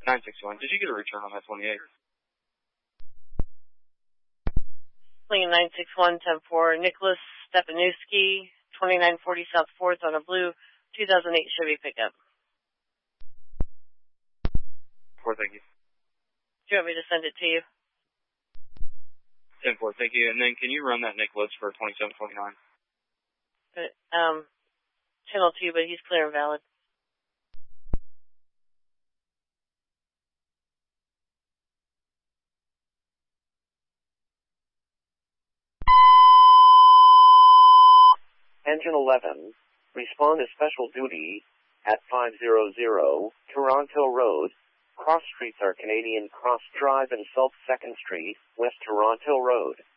961. Did you get a return on that 28? Lincoln 961, 10-4, Nicholas Stepanewski, 2940 South 4th on a blue 2008 Chevy pickup. 4, thank you. Do you want me to send it to you? 10-4, thank you. And then can you run that Nicholas for 2729? Channel 2, but he's clear and valid. Engine 11, respond to special duty at 500 Toronto Road. Cross streets are Canadian Cross Drive and South 2nd Street, West Toronto Road.